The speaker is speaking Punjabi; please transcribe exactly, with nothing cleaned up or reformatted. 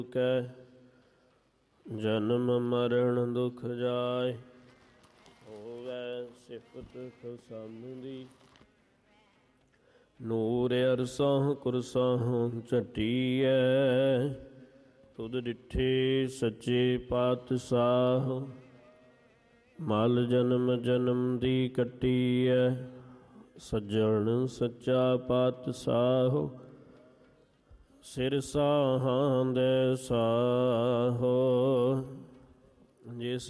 ਕੈ ਜਨਮ ਮਰਨ ਦੁਖ ਜਾਏ। ਹੋਵੈ ਸਿਫਤ ਖਸਮ ਦੀ ਨੂਰ ਅਰਸੋਂ ਕੁਰਸੋਂ ਝਟੀਐ। ਤੁਧ ਡਿਠੇ ਸੱਚੇ ਪਾਤਸ਼ਾਹ ਮਲ ਜਨਮ ਜਨਮ ਦੀ ਕੱਟੀਐ। ਸੱਜਣ ਸੱਚਾ ਪਾਤਸ਼ਾਹ ਸਿਰ ਸਾਹਾਂ ਦੇ ਸਾਹੋ। ਜਿਸ